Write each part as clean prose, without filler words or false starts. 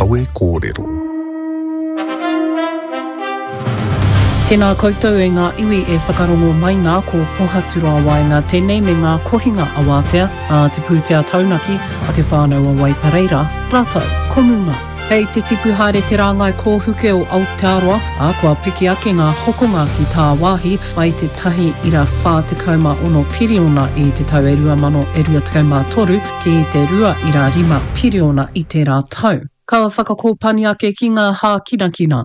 kawe kōrero. Tēnā koutou e ngā iwi e whakarongo mai ngā ko pohatura wai ngā tēnei me ngā kohinga awatea, te pūtea taunaki a te whānau a Waipareira, rātou, konunga. Hei te tipu haere te rāngai kōhuke o Aotearoa, a kua piki ake ngā hokonga ki tā wāhi mai te tahi ira 46 piriona i te tau e 2023 ki te 2.5 piriona i te rā tau. Ka whakakōpani ake ki ngā hā kinakina.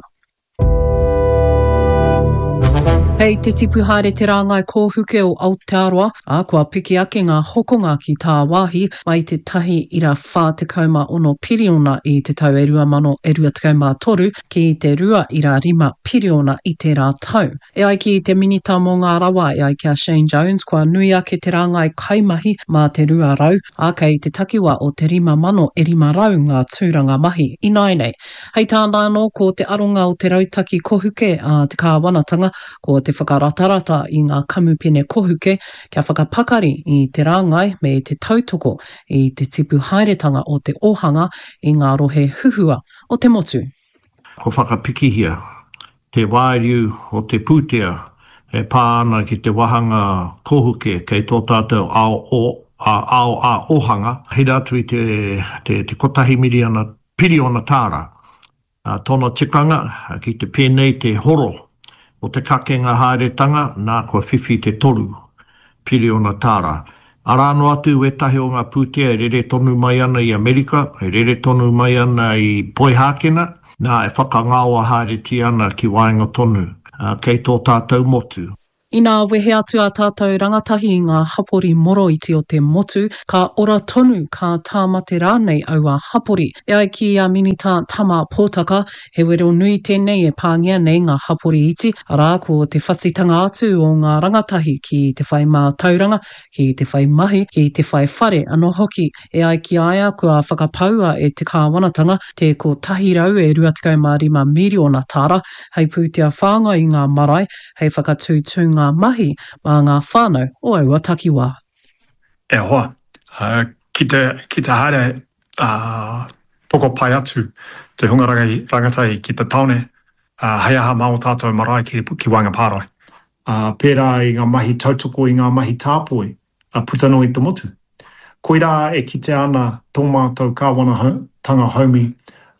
Hei te tipu haere te rāngai kōhuke o Aotearoa, a kua piki ake ngā hokonga ki tā wāhi mai te tahi ira 46 piriona i te tau e 2023 ki te 2.5 piriona i te rā tau. E ai ki te minita mō ngā rawa e ai ki a Shane Jones, kua nui ake te rāngai kaimahi mā te rua rau, a kei te takiwa o te 5,500 ngā tūranga mahi i nainei. Hei tāna anō ko te aronga o te rautaki kohuke a te kāwanatanga, ko te whakaratarata i ngā kamupene kohuke kia whakapakari i te rāngai me te tautoko i te tipu haeretanga o te ohanga i ngā rohe huhua o te motu. Ko whakapikihia, te wāriu o te pūtea e pāna ki te wahanga kohuke kei tō tātou ao a ohanga. Hei rātu i te kotahi piriona tāra. Tōna tikanga ki te pēnei te horo o te kakenga haeretanga, nā kua whiwhi te 3 piriona tāra. Arāno atu e tahi o ngā pūtea e rere tonu mai ana i Amerika, e rere tonu mai ana i Poihākena, nā e whakangaua haereti ana ki waenga tonu, kei tō tātou motu. Ina wehe atu a tātou rangatahi i ngā hapori moro iti o te motu, ka ora tonu ka tāmate rānei au a hapori. E ai ki a minita tama pōtaka, he wero nui tēnei e pāngia nei ngā hapori iti, arā ko te whatitanga atu o ngā rangatahi ki te whai mā tauranga, ki te whai mahi, ki te whai whare anō hoki. E ai ki aia kua whakapaua e te kāwanatanga, te ko tahi rau e 25 miliona tāra, hei pūtea whānga i ngā marae, hei whakatūtū ngā mahi mā ngā whānau o aua takiwā. E hoa, ki te haere toko pai atu te hungarangatai ki te taone, hei aha mā o tātou marae ki wanga pārai. Pērā i ngā mahi tautoko i ngā mahi tāpoi, putano i te motu. Koirā e kite ana tō mātou kāwanatanga haumi,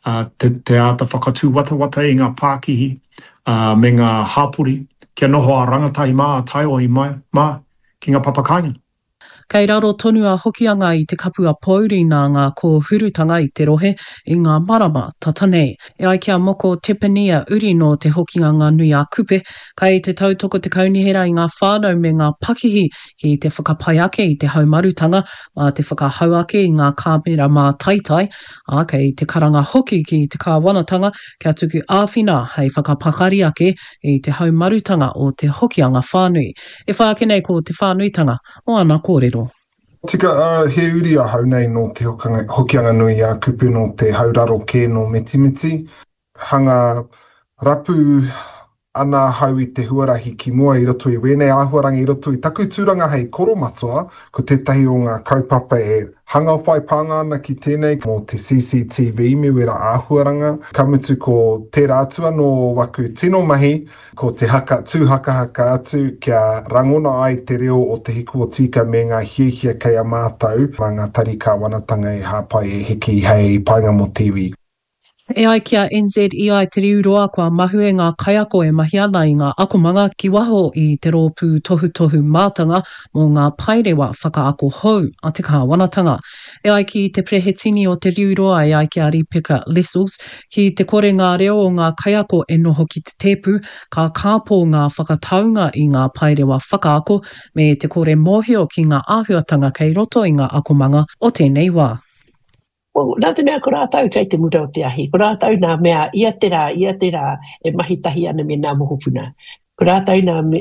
te ata whakatū wata i ngā Pākihi, me ngā hapori, kia noho a rangatahi mā a taio i mā ki ngā papakainga. Kei raro tonu a hokianga i te kapua pauri nā ngā kōhurutanga i te rohe i ngā marama tatanei. E ai kia moko tepania uri no te hokianga nui a kupe, kei te tautoko te kaunihera i ngā whānau me ngā pakihi ki te whakapai ake i te haumarutanga, mā te whakahau ake i ngā kāmera mā taitai, a kei te karanga hoki ki te kāwanatanga kia tuku āwhina hei whakapakari ake i te haumarutanga o te hokianga whānui. E whākenei ko te whānuitanga o ana kōrero. Tika he uri a hau nei no te hokianga nui a kupu no te hauraro ke no metimiti. Hanga rapu ana hau i te huarahi ki mua i roto i wēnei āhuaranga i roto i taku tūranga hei koromatua, ko tētahi o ngā kaupapa e hanga whai pānga ana ki tēnei mō te CCTV me wera āhuaranga. Ka mutu ko te rātua no waku tino mahi, ko te tūhaka atu kia rangona ai te reo o te hiku o tika me ngā hiehia kei a mātau, mā ngā tari kāwanatanga e hāpai e hiki hei painga mo TV. E ai kia NZEI te riuroa kua mahue ngā kaiako e mahi ana i ngā akomanga ki waho i te rōpū tohu mātanga mō ngā pairewa whakaako hou a te kāwanatanga. E ai ki te prehetini o te riuroa e ai ki a Ripeka Lessels, ki te kore ngā reo o ngā kaiako e noho ki te tepu, ka kāpō ngā whakataunga i ngā pairewa whakaako me te kore mōhio ki ngā āhuatanga kei roto i ngā akomanga o tēnei wā. Nā te mea ko rātau kei te muta o te ahi. Ko rātau nā mea ia te rā e mahitahi ana me nā mohopuna. Ko rātau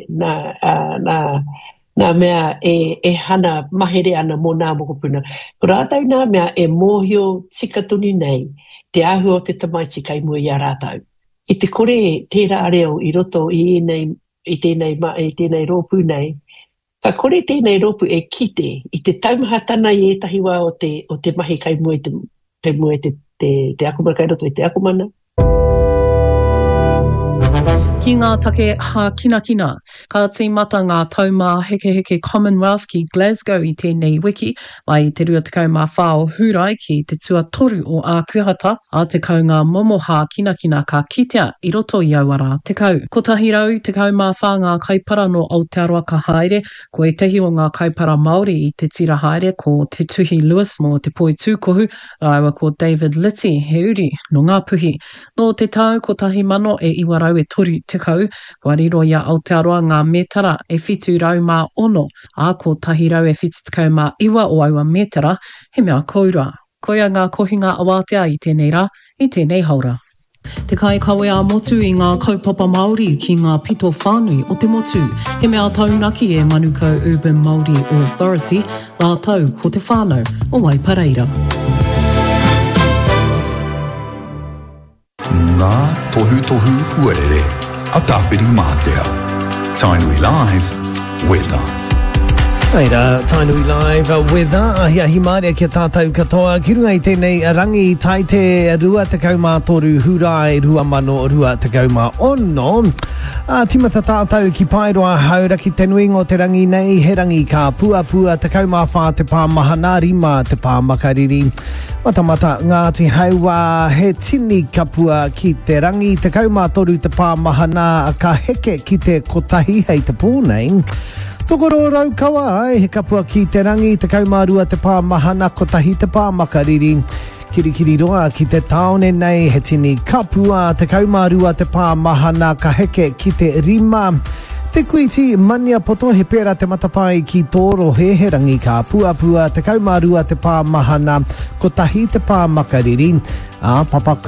nā mea e hana mahere ana mō nā mohopuna. Ko rātau nā mea e mōhio tikatuni nei te ahu o te tamaiti kai mua i a rātau. I te kore tērā reo i roto i tēnei rōpū nei, ka kore tēnei rōpū e kite i te taumahatana i etahi wā o te mahi kai mua i te kai mua te aku mana kai roto i te aku mana. Ki ngā take ha kina, ka tīmata ngā taumā heke Commonwealth ki Glasgow i tēnei wiki, mai te rua tekau mā whao hurai ki te tuatoru o ākuhata, a te kau ngā momo ha kina ka kitea i roto i auara tekau. Ko tahi rau tekau mā whā ngā kaipara no Aotearoa ka haere, ko e tehi o ngā kaipara Māori i te tira haere, ko te Tuhi Lewis mō te Poi Tūkohu, rāua ko David Litty, he uri no ngā puhi. No te tau ko tahi mano e iwarau e toru tekau, kua riro ia Aotearoa ngā metara e whitu rau mā ono, a ko tahi rau e whitu tekau mā iwa o aua metara, he mea koura. Koia ngā kohinga awatea i tēnei rā, i tēnei haura. Te kai kawe a motu i ngā kaupapa Māori ki ngā pito whānui o te motu, he mea taunaki e Manukau Urban Māori Authority, nā tau ko te whānau o Waipareira. Ngā tohu huarere, a tawhiri mātea. Tainui Live, weather. Aira, Tainui Live, weather. Ahi māria kia tātou katoa. Ki runga i tēnei rangi taite rua tekau mā toru hurai, rua mano rua tekau mā ono. Timata tātou ki Paeroa haura ki te nui ngō te rangi nei, he rangi ka pua tekau mā whā te pā mahana rima te pā makariri. Mata ngāti haua he tini kapua ki te rangi tekau mā toru te pā mahana ka heke ki te kotahi hei te pōnei. Tokoro rau kawa he kapua ki te rangi tekau mā rua te pā mahana kotahi te pā makariri. Kirikiri roa ki te taone nei he tini kapua tekau mā rua te pā mahana ka heke ki te rima. Te kuiti mania poto he pera te matapai ki tōro he rangi ka pua te kaumārua te pā mahana ko tahi te pā makariri. Papaku